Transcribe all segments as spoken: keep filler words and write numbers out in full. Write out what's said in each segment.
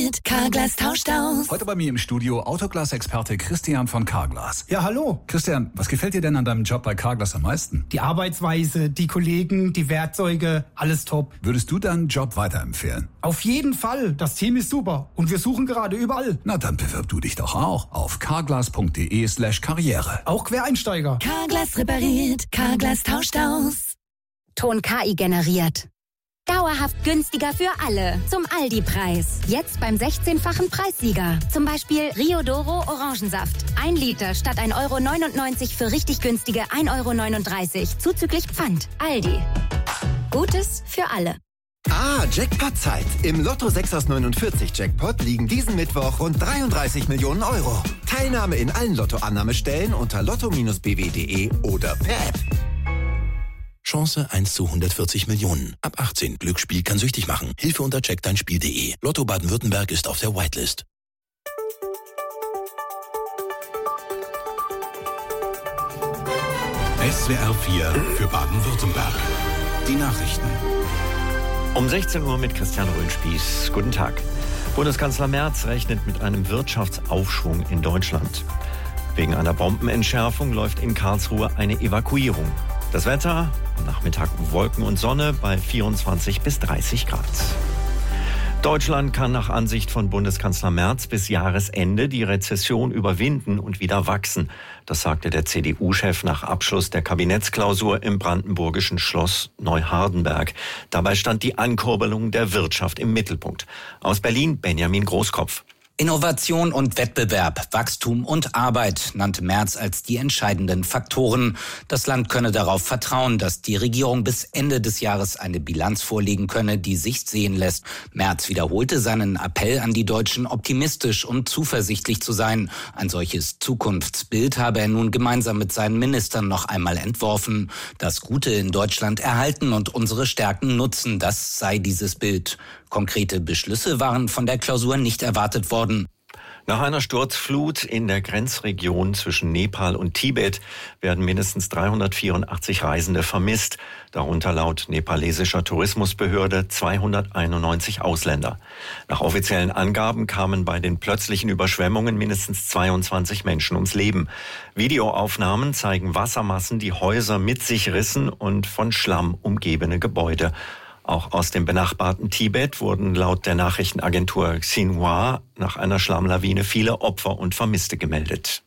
repariert, Carglass tauscht aus. Heute bei mir im Studio Autoglas-Experte Christian von Carglass. Ja, hallo. Christian, was gefällt dir denn an deinem Job bei Carglass am meisten? Die Arbeitsweise, die Kollegen, die Werkzeuge, alles top. Würdest du deinen Job weiterempfehlen? Auf jeden Fall. Das Team ist super und wir suchen gerade überall. Na, dann bewirb du dich doch auch auf carglass.de slash karriere. Auch Quereinsteiger. Carglass repariert, Carglass tauscht aus. Ton K I generiert. Dauerhaft günstiger für alle. Zum Aldi-Preis. Jetzt beim sechzehnfachen Preissieger. Zum Beispiel Rio Doro Orangensaft. Ein Liter statt ein Euro neunundneunzig für richtig günstige ein Euro neununddreißig. Zuzüglich Pfand. Aldi. Gutes für alle. Ah, Jackpot-Zeit. Im Lotto sechs aus neunundvierzig Jackpot liegen diesen Mittwoch rund dreiunddreißig Millionen Euro. Teilnahme in allen Lottoannahmestellen unter lotto Bindestrich b w punkt d e oder per App. Chance eins zu hundertvierzig Millionen. Ab achtzehn. Glücksspiel kann süchtig machen. Hilfe unter check dein Spiel punkt de. Lotto Baden-Württemberg ist auf der Whitelist. S W R vier für Baden-Württemberg. Die Nachrichten. Um sechzehn Uhr mit Christian Röhnspieß. Guten Tag. Bundeskanzler Merz rechnet mit einem Wirtschaftsaufschwung in Deutschland. Wegen einer Bombenentschärfung läuft in Karlsruhe eine Evakuierung. Das Wetter, am Nachmittag Wolken und Sonne bei vierundzwanzig bis dreißig Grad. Deutschland kann nach Ansicht von Bundeskanzler Merz bis Jahresende die Rezession überwinden und wieder wachsen. Das sagte der C D U-Chef nach Abschluss der Kabinettsklausur im brandenburgischen Schloss Neuhardenberg. Dabei stand die Ankurbelung der Wirtschaft im Mittelpunkt. Aus Berlin Benjamin Großkopf. Innovation und Wettbewerb, Wachstum und Arbeit nannte Merz als die entscheidenden Faktoren. Das Land könne darauf vertrauen, dass die Regierung bis Ende des Jahres eine Bilanz vorlegen könne, die Sicht sehen lässt. Merz wiederholte seinen Appell an die Deutschen, optimistisch und zuversichtlich zu sein. Ein solches Zukunftsbild habe er nun gemeinsam mit seinen Ministern noch einmal entworfen. Das Gute in Deutschland erhalten und unsere Stärken nutzen, das sei dieses Bild. Konkrete Beschlüsse waren von der Klausur nicht erwartet worden. Nach einer Sturzflut in der Grenzregion zwischen Nepal und Tibet werden mindestens dreihundertvierundachtzig Reisende vermisst, darunter laut nepalesischer Tourismusbehörde zweihunderteinundneunzig Ausländer. Nach offiziellen Angaben kamen bei den plötzlichen Überschwemmungen mindestens zweiundzwanzig Menschen ums Leben. Videoaufnahmen zeigen Wassermassen, die Häuser mit sich rissen und von Schlamm umgebene Gebäude. Auch aus dem benachbarten Tibet wurden laut der Nachrichtenagentur Xinhua nach einer Schlammlawine viele Opfer und Vermisste gemeldet.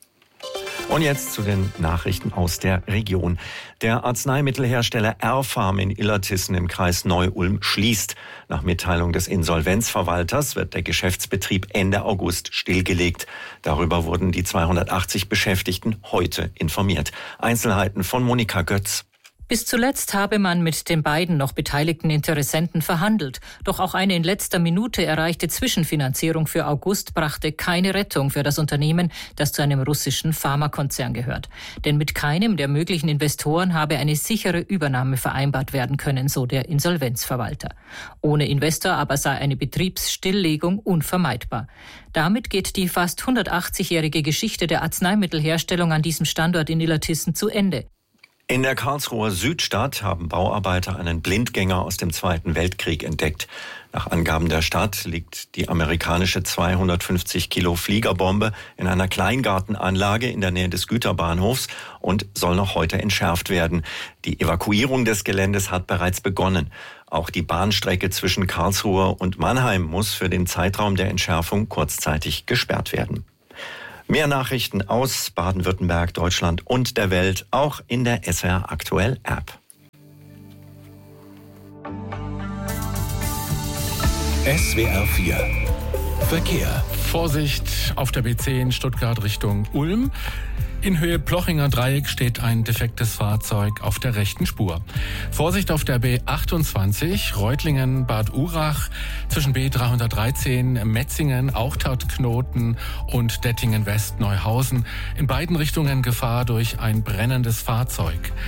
Und jetzt zu den Nachrichten aus der Region. Der Arzneimittelhersteller Airfarm in Illertissen im Kreis Neu-Ulm schließt. Nach Mitteilung des Insolvenzverwalters wird der Geschäftsbetrieb Ende August stillgelegt. Darüber wurden die zweihundertachtzig Beschäftigten heute informiert. Einzelheiten von Monika Götz. Bis zuletzt habe man mit den beiden noch beteiligten Interessenten verhandelt. Doch auch eine in letzter Minute erreichte Zwischenfinanzierung für August brachte keine Rettung für das Unternehmen, das zu einem russischen Pharmakonzern gehört. Denn mit keinem der möglichen Investoren habe eine sichere Übernahme vereinbart werden können, so der Insolvenzverwalter. Ohne Investor aber sei eine Betriebsstilllegung unvermeidbar. Damit geht die fast hundertachtzigjährige Geschichte der Arzneimittelherstellung an diesem Standort in Illertissen zu Ende. In der Karlsruher Südstadt haben Bauarbeiter einen Blindgänger aus dem Zweiten Weltkrieg entdeckt. Nach Angaben der Stadt liegt die amerikanische zweihundertfünfzig Kilo Fliegerbombe in einer Kleingartenanlage in der Nähe des Güterbahnhofs und soll noch heute entschärft werden. Die Evakuierung des Geländes hat bereits begonnen. Auch die Bahnstrecke zwischen Karlsruhe und Mannheim muss für den Zeitraum der Entschärfung kurzzeitig gesperrt werden. Mehr Nachrichten aus Baden-Württemberg, Deutschland und der Welt, auch in der S W R Aktuell App. S W R vier Verkehr. Vorsicht auf der B zehn Stuttgart Richtung Ulm. In Höhe Plochinger Dreieck steht ein defektes Fahrzeug auf der rechten Spur. Vorsicht auf der B achtundzwanzig, Reutlingen, Bad Urach, zwischen B dreihundertdreizehn, Metzingen, Auchtautknoten und Dettingen West Neuhausen. In beiden Richtungen Gefahr durch ein brennendes Fahrzeug.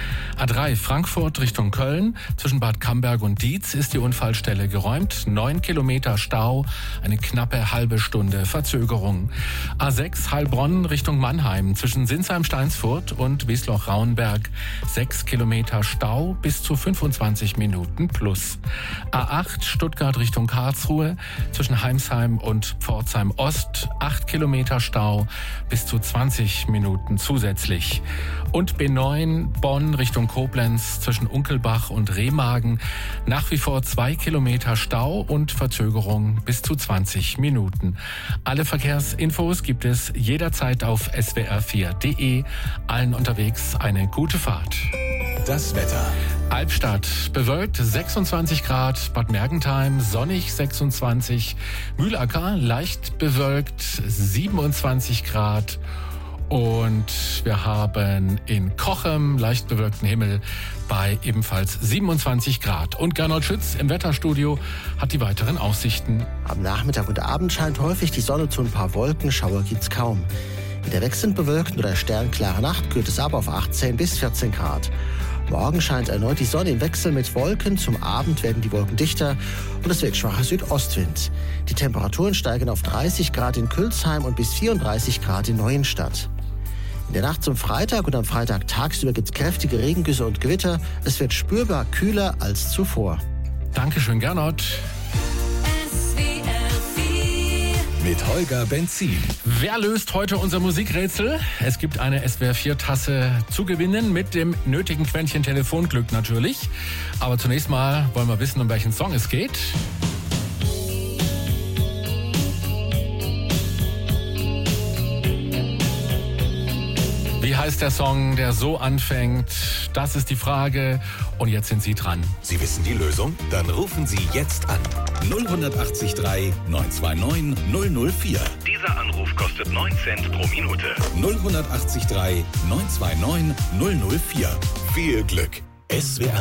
A drei Frankfurt Richtung Köln. Zwischen Bad Camberg und Dietz ist die Unfallstelle geräumt. Neun Kilometer Stau, eine knappe halbe Stunde Verzögerung. A sechs Heilbronn Richtung Mannheim. Zwischen Sinsheim-Steinsfurt und Wiesloch-Rauenberg. Sechs Kilometer Stau bis zu fünfundzwanzig Minuten plus. A acht Stuttgart Richtung Karlsruhe. Zwischen Heimsheim und Pforzheim Ost. Acht Kilometer Stau bis zu zwanzig Minuten zusätzlich. Und B neun Bonn Richtung Koblenz zwischen Unkelbach und Remagen. Nach wie vor zwei Kilometer Stau und Verzögerung bis zu zwanzig Minuten. Alle Verkehrsinfos gibt es jederzeit auf s w r vier punkt d e. Allen unterwegs eine gute Fahrt. Das Wetter. Albstadt bewölkt sechsundzwanzig Grad, Bad Mergentheim sonnig sechsundzwanzig, Mühlacker leicht bewölkt siebenundzwanzig Grad und wir haben in Cochem leicht bewölkten Himmel bei ebenfalls siebenundzwanzig Grad. Und Gernot Schütz im Wetterstudio hat die weiteren Aussichten. Am Nachmittag und Abend scheint häufig die Sonne zu ein paar Wolken, Schauer gibt's kaum. In der wechselnd bewölkten oder sternklare Nacht kühlt es ab auf achtzehn bis vierzehn Grad. Morgen scheint erneut die Sonne im Wechsel mit Wolken. Zum Abend werden die Wolken dichter und es weht schwacher Südostwind. Die Temperaturen steigen auf dreißig Grad in Külsheim und bis vierunddreißig Grad in Neuenstadt. In der Nacht zum Freitag und am Freitag tagsüber gibt es kräftige Regengüsse und Gewitter. Es wird spürbar kühler als zuvor. Dankeschön, Gernot. Mit Holger Benzin. Wer löst heute unser Musikrätsel? Es gibt eine S W R vier Tasse zu gewinnen mit dem nötigen Quäntchen Telefonglück natürlich. Aber zunächst mal wollen wir wissen, um welchen Song es geht. Wie heißt der Song, der so anfängt? Das ist die Frage. Und jetzt sind Sie dran. Sie wissen die Lösung? Dann rufen Sie jetzt an. null acht drei neun zwei neun null null vier. Dieser Anruf kostet neun Cent pro Minute. null acht drei neun zwei neun null null vier. Viel Glück. S W R